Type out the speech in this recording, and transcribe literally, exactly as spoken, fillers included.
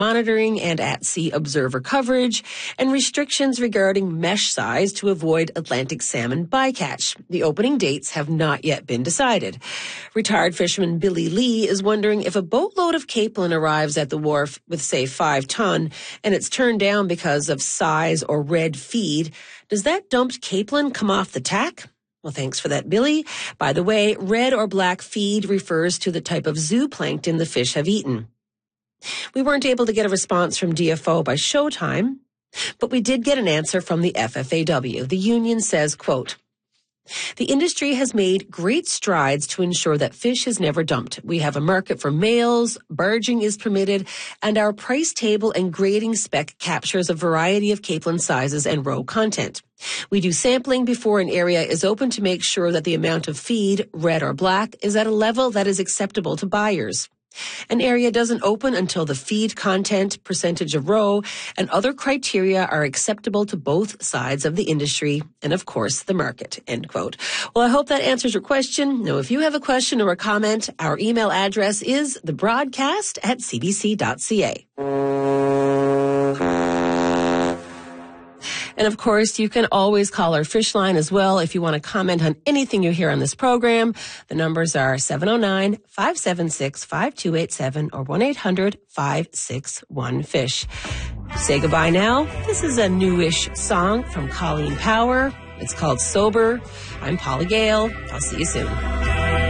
monitoring and at-sea observer coverage, and restrictions regarding mesh size to avoid Atlantic salmon bycatch. The opening dates have not yet been decided. Retired fisherman Billy Lee is wondering if a boatload of capelin arrives at the wharf with, say, five ton, and it's turned down because of size or red feed, does that dumped capelin come off the tack? Well, thanks for that, Billy. By the way, red or black feed refers to the type of zooplankton the fish have eaten. We weren't able to get a response from D F O by showtime, but we did get an answer from the F F A W. The union says, quote, "The industry has made great strides to ensure that fish is never dumped. We have a market for males, barging is permitted, and our price table and grading spec captures a variety of capelin sizes and roe content. We do sampling before an area is open to make sure that the amount of feed, red or black, is at a level that is acceptable to buyers. An area doesn't open until the feed content, percentage of roe, and other criteria are acceptable to both sides of the industry and, of course, the market," end quote. Well, I hope that answers your question. Now, if you have a question or a comment, our email address is thebroadcast at c b c dot c a. And, of course, you can always call our fish line as well if you want to comment on anything you hear on this program. The numbers are seven oh nine, five seven six, five two eight seven or one eight hundred, five six one, fish. Say goodbye now. This is a newish song from Colleen Power. It's called Sober. I'm Paula Gale. I'll see you soon.